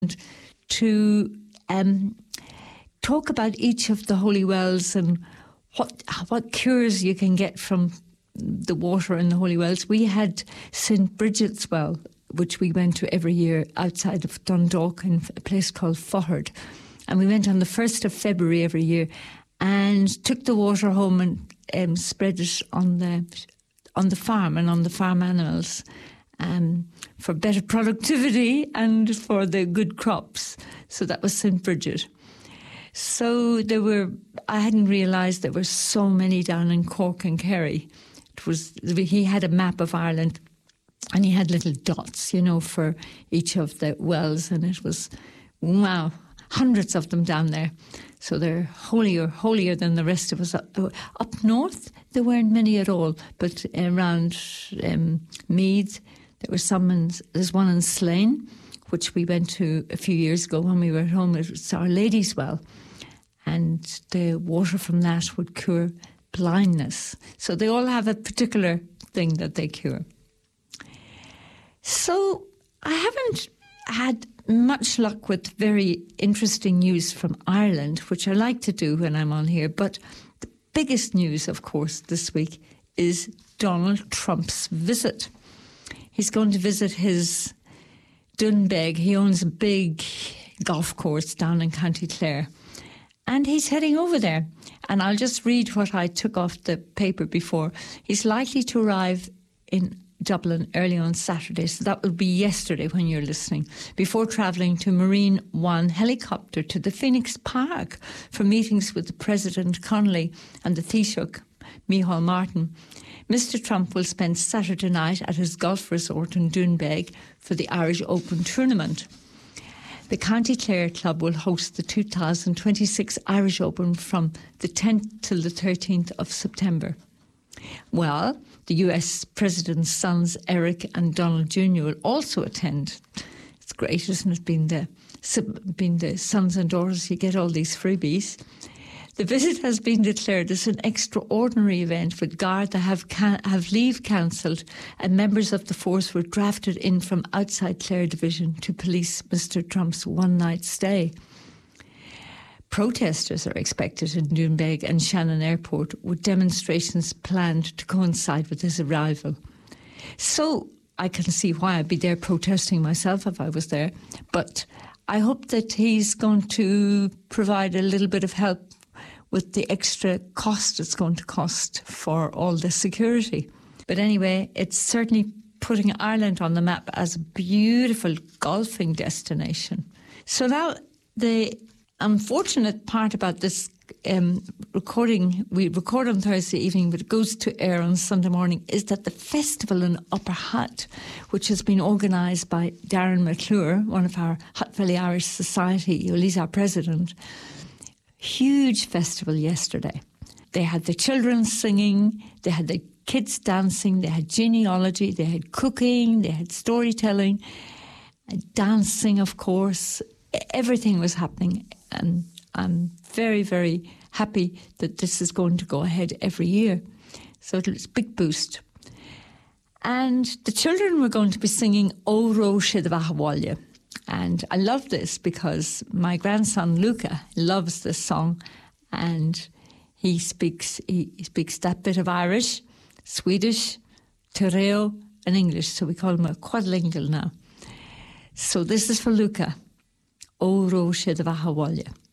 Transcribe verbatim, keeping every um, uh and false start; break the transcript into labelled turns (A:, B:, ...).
A: to um, talk about each of the holy wells and what what cures you can get from the water in the holy wells. We had Saint Bridget's Well, which we went to every year outside of Dundalk in a place called Faughard. And we went on the first of February every year and took the water home and um, spread it on the on the farm and on the farm animals um, for better productivity and for the good crops. So that was Saint Bridget. So there were, I hadn't realised there were so many down in Cork and Kerry. It was, he had a map of Ireland and he had little dots, you know, for each of the wells, and it was, wow, hundreds of them down there. So they're holier, holier than the rest of us. Up north, there weren't many at all, but around um, Meath, there were some, in, there's one in Slane, which we went to a few years ago when we were at home. It was Our Lady's Well, and the water from that would cure blindness. So they all have a particular thing that they cure. So I haven't had much luck with very interesting news from Ireland, which I like to do when I'm on here. But the biggest news, of course, this week is Donald Trump's visit. He's going to visit his Doonbeg. He owns a big golf course down in County Clare. And he's heading over there. And I'll just read what I took off the paper before. He's likely to arrive in Dublin early on Saturday, so that will be yesterday when you're listening, before travelling to Marine One helicopter to the Phoenix Park for meetings with the President Connolly and the Taoiseach, Micheál Martin. Mister Trump will spend Saturday night at his golf resort in Doonbeg for the Irish Open tournament. The County Clare Club will host the two thousand twenty-six Irish Open from the tenth till the thirteenth of September. Well, the U S President's sons, Eric and Donald Junior, will also attend. It's great, isn't it, being the, being the sons and daughters, you get all these freebies. The visit has been declared as an extraordinary event, with Garda have, can- have leave cancelled and members of the force were drafted in from outside Clare Division to police Mister Trump's one-night stay. Protesters are expected in Doonbeg and Shannon Airport, with demonstrations planned to coincide with his arrival. So I can see why I'd be there protesting myself if I was there, but I hope that he's going to provide a little bit of help with the extra cost it's going to cost for all the security. But anyway, it's certainly putting Ireland on the map as a beautiful golfing destination. So now the unfortunate part about this um, recording, we record on Thursday evening, but it goes to air on Sunday morning, is that the festival in Upper Hutt, which has been organised by Darren McClure, one of our Hutt Valley Irish Society, well, he's our president, huge festival yesterday. They had the children singing, they had the kids dancing, they had genealogy, they had cooking, they had storytelling, dancing, of course. Everything was happening, and I'm very, very happy that this is going to go ahead every year. So it's a big boost. And the children were going to be singing O Róise de Bhathawáile. And I love this because my grandson Luca loves this song, and he speaks he speaks that bit of Irish, Swedish, Tereo and English, so we call him a quadlingual now. So this is for Luca. O Róise de Bhathawáile.